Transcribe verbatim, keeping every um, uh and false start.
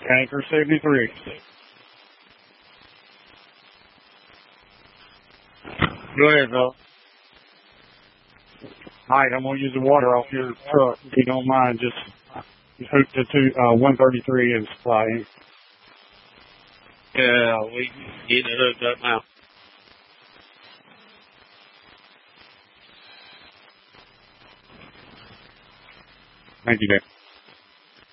Tanker seventy-three. Go ahead, Phil. Alright, I'm going to use the water off your truck. If you don't mind, just, just hook to two, uh, one thirty-three and supply him. Yeah, we get it hooked up now. Thank you, Dave.